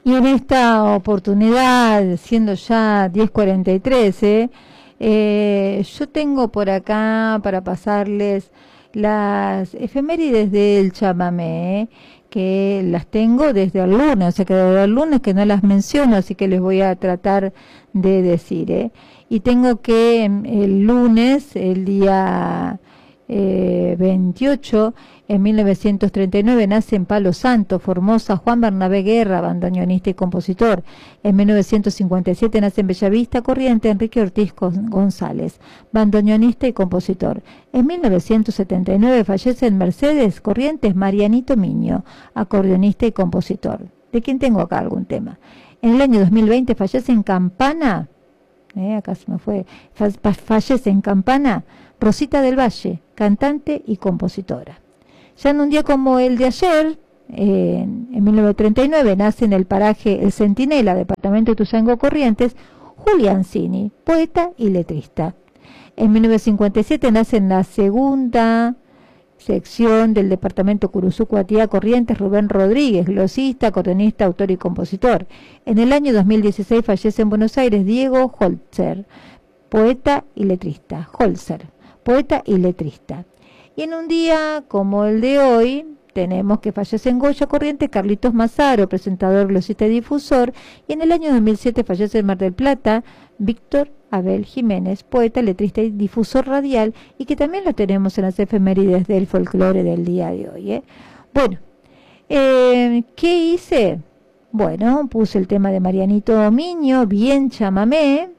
Y en esta oportunidad, siendo ya 10:43, yo tengo por acá para pasarles las efemérides del chamamé, que las tengo desde el lunes, o sea que desde el lunes que no las menciono, así que les voy a tratar de decir. Y tengo que el lunes, el día 28, en 1939, nace en Palo Santo, Formosa, Juan Bernabé Guerra, bandoneonista y compositor. En 1957 nace en Bellavista, Corrientes, Enrique Ortiz González, bandoneonista y compositor. En 1979 fallece en Mercedes, Corrientes, Marianito Miño, acordeonista y compositor. ¿De quién tengo acá algún tema? En el año 2020 fallece en Campana, acá se me fue, fallece en Campana, Rosita del Valle, cantante y compositora. Ya en un día como el de ayer, en 1939, nace en el paraje El Centinela, departamento de Tuzango, Corrientes, Julián Cini, poeta y letrista. En 1957 nace en la segunda sección del departamento Curuzú, Cuatía, Corrientes, Rubén Rodríguez, glosista, acordeonista, autor y compositor. En el año 2016 fallece en Buenos Aires Diego Holzer, poeta y letrista. Poeta y letrista. Y en un día como el de hoy, tenemos que fallece en Goya, Corrientes, Carlitos Mazaro, presentador, glosista y difusor. Y en el año 2007 fallece en Mar del Plata Víctor Abel Jiménez, poeta, letrista y difusor radial, y que también lo tenemos en las efemérides del folclore del día de hoy. Bueno, ¿qué hice? Bueno, puse el tema de Marianito Miño, bien chamamé,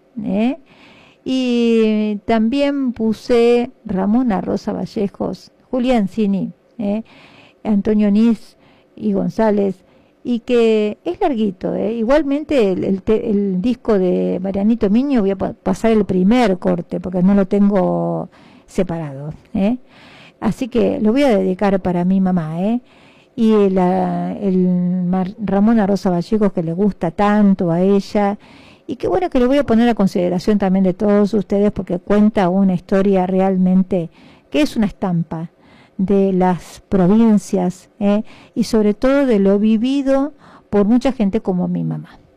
y también puse Ramona Rosa Vallejos, Julián Cini, Antonio Nis y González, y que es larguito. Igualmente el disco de Marianito Miño voy a pasar el primer corte porque no lo tengo separado, así que lo voy a dedicar para mi mamá, y Ramona Rosa Vallejos, que le gusta tanto a ella, y qué bueno que lo voy a poner a consideración también de todos ustedes, porque cuenta una historia realmente que es una estampa de las provincias, y sobre todo de lo vivido por mucha gente como mi mamá.